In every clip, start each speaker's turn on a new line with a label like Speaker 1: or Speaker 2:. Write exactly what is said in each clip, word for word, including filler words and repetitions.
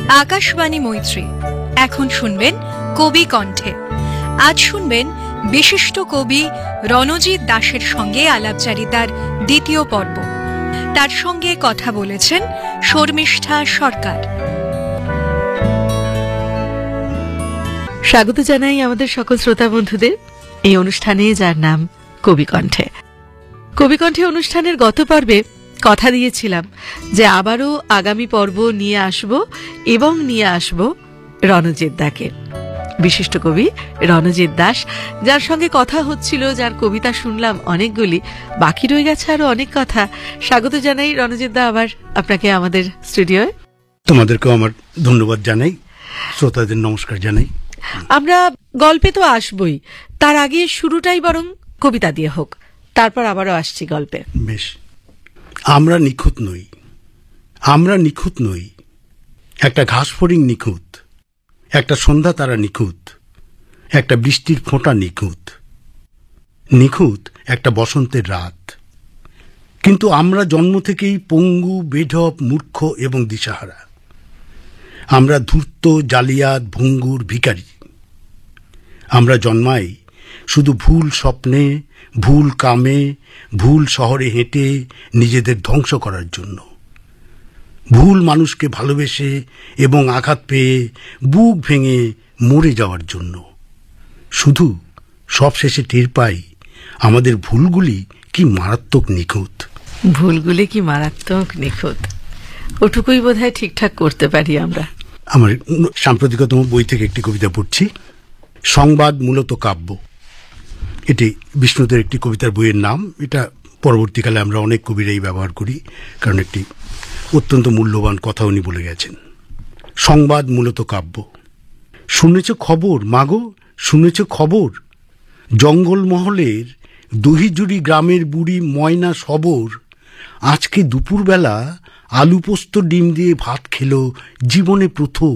Speaker 1: আকাশবাণী মৈত্রী। এখন শুনবেন কবি কণ্ঠে। আজ শুনবেন বিশিষ্ট কবি রণজিৎ দাসের সঙ্গে আলাপচারিতার দ্বিতীয় পর্ব। তার সঙ্গে কথা বলেছেন শর্মিষ্ঠা সরকার।
Speaker 2: স্বাগত জানাই আমাদের সকল শ্রোতা বন্ধুদের এই অনুষ্ঠানে, যার নাম কবি কণ্ঠে। কবি কণ্ঠে অনুষ্ঠানের গত পর্বে কথা দিয়েছিলাম যে আবারও আগামী পর্ব নিয়ে আসব এবং নিয়ে আসব রণজিৎ দাকে, বিশিষ্ট কবি রণজিৎ দাস, যার সঙ্গে কথা হচ্ছিল, যার কবিতা শুনলাম অনেকগুলি, বাকি রয়ে গেছে আরো অনেক কথা। স্বাগত জানাই রণজিৎ দা আবার আপনাকে আমাদের স্টুডিওয়।
Speaker 3: তোমাদেরকেও আমার ধন্যবাদ জানাই, শ্রোতাদের নমস্কার জানাই।
Speaker 2: আমরা গল্পে তো আসবই, তার আগে শুরুটাই বরং কবিতা দিয়ে হোক, তারপর আবারও আসছি গল্পে।
Speaker 3: বেশ। আমরা নিখুঁত নই, আমরা নিখুঁত নই। একটা ঘাস ফড়িং নিখুঁত, একটা সন্ধ্যা তারা নিখুঁত, একটা বৃষ্টির ফোঁটা নিখুঁত, নিখুঁত একটা বসন্তের রাত। কিন্তু আমরা জন্ম থেকেই পঙ্গু, বেঢপ, মূর্খ এবং দিশাহারা। আমরা ধূর্ত, জালিয়াত, ভঙ্গুর, ভিখারি। আমরা জন্মাই শুধু ভুল স্বপ্নে, ভুল কামে, ভুল শহরে হেঁটে নিজেদের ধ্বংস করার জন্য। ভুল মানুষকে ভালোবেসে এবং আঘাত পেয়ে বুক ভেঙে মরে যাওয়ার জন্য। শুধু সবশেষে টের পাই আমাদের ভুলগুলি কি মারাত্মক নিখুঁত।
Speaker 2: ভুলগুলি কি মারাত্মক নিখুঁত, ওটুকুই বোধহয় ঠিকঠাক করতে পারি আমরা।
Speaker 3: আমার সাম্প্রতিকতম বই থেকে একটি কবিতা পড়ছি, সংবাদ মূলত কাব্য। এটি বিষ্ণুদের একটি কবিতার বইয়ের নাম। এটা পরবর্তীকালে আমরা অনেক কবিরাই ব্যবহার করি, কারণ একটি অত্যন্ত মূল্যবান কথা উনি বলে গেছেন। সংবাদ মূলত কাব্য। শুনেছ খবর মাগো, শুনেছ খবর, জঙ্গলমহলের দহিজুড়ি গ্রামের বুড়ি ময়না সবর আজকে দুপুরবেলা আলু পোস্ত ডিম দিয়ে ভাত খেলো জীবনে প্রথম।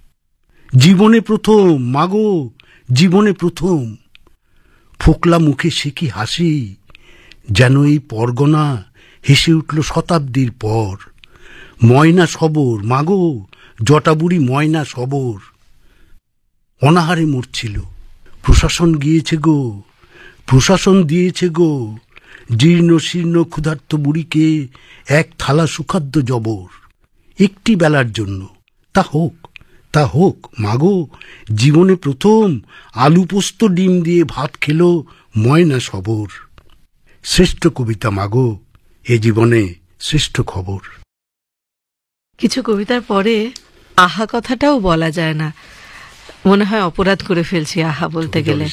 Speaker 3: জীবনে প্রথম মাগো, জীবনে প্রথম। ফোকলা মুখে সে কি হাসি, যেন এই পরগনা হেসে উঠল শতাব্দীর পর। ময়না সবর মাগো, জটাবুড়ি ময়না সবর অনাহারে মরছিল। প্রশাসন গিয়েছে গো, প্রশাসন দিয়েছে গো জীর্ণ শীর্ণ ক্ষুধার্ত বুড়িকে এক থালা সুখাদ্য জবর। একটি বেলার জন্য তা হোক, তা হোক মাগো, জীবনে প্রথম আলু পোস্ত ডিম দিয়ে ভাত খেলো ময়না সবর। শ্রেষ্ঠ কবিতা মাগো, এ জীবনে শ্রেষ্ঠ খবর।
Speaker 2: কিছু কবিতার পরে আহা কথাটাও বলা যায় না, মনে হয় অপরাধ করে ফেলছি আহা বলতে গেলে।